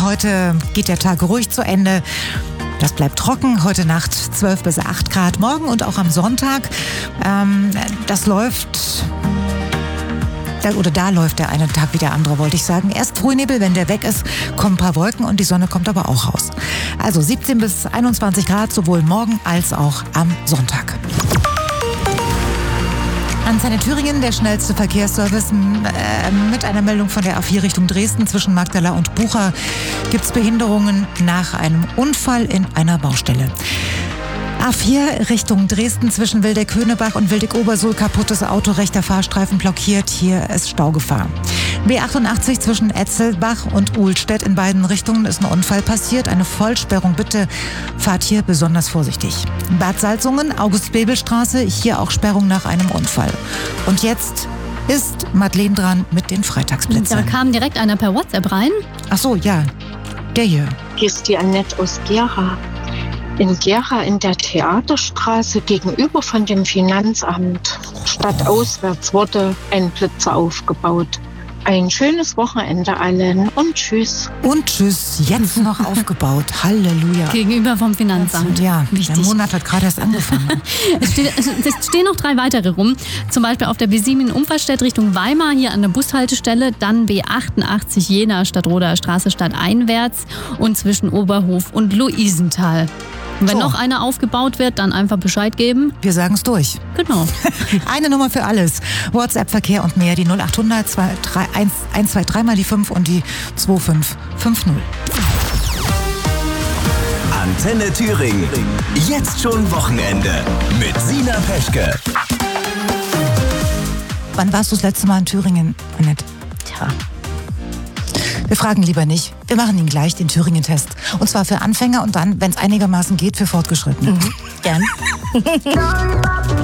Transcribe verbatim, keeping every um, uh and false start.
Heute geht der Tag ruhig zu Ende. Das bleibt trocken. Heute Nacht zwölf bis acht Grad. Morgen und auch am Sonntag. Ähm, das läuft... Da, oder da läuft der eine Tag wie der andere, wollte ich sagen. Erst Frühnebel, wenn der weg ist, kommen ein paar Wolken und die Sonne kommt aber auch raus. Also siebzehn bis einundzwanzig Grad, sowohl morgen als auch am Sonntag. Antenne Thüringen, der schnellste Verkehrsservice. Äh, mit einer Meldung von der A vier Richtung Dresden zwischen Magdala und Bucha gibt es Behinderungen nach einem Unfall in einer Baustelle. A vier Richtung Dresden zwischen Wildeck-Höhnebach und Wildeck-Obersuhl. Kaputtes Auto, rechter Fahrstreifen blockiert. Hier ist Staugefahr. B achtundachtzig zwischen Etzelbach und Uhlstedt. In beiden Richtungen ist ein Unfall passiert. Eine Vollsperrung. Bitte fahrt hier besonders vorsichtig. Bad Salzungen, August-Bebel-Straße. Hier auch Sperrung nach einem Unfall. Und jetzt ist Madeleine dran mit den Freitagsblitzen. Da kam direkt einer per WhatsApp rein. Ach so, ja. Der hier. Hier ist die Annette aus Gera. In Gera in der Theaterstraße gegenüber von dem Finanzamt stadtauswärts wurde ein Blitzer aufgebaut. Ein schönes Wochenende allen und tschüss. Und tschüss, jetzt noch aufgebaut. Halleluja. Gegenüber vom Finanzamt. Ja, Wichtig. Der Monat hat gerade erst angefangen. es, steht, es stehen noch drei weitere rum. Zum Beispiel auf der B sieben in Umfallstedt Richtung Weimar, hier an der Bushaltestelle. Dann B achtundachtzig Jena Stadtroder Straße stadteinwärts und zwischen Oberhof und Luisenthal. Und wenn so. noch einer aufgebaut wird, dann einfach Bescheid geben. Wir sagen es durch. Genau. Eine Nummer für alles. WhatsApp-Verkehr und mehr. Die null achthundert eins zwei drei mal die fünf und die zwei fünf fünf null. Antenne Thüringen. Jetzt schon Wochenende. Mit Sina Peschke. Wann warst du das letzte Mal in Thüringen, Annette? Tja. Wir fragen lieber nicht. Wir machen ihn gleich, den Thüringen-Test. Und zwar für Anfänger und dann, wenn es einigermaßen geht, für Fortgeschrittene. Mhm. Gern.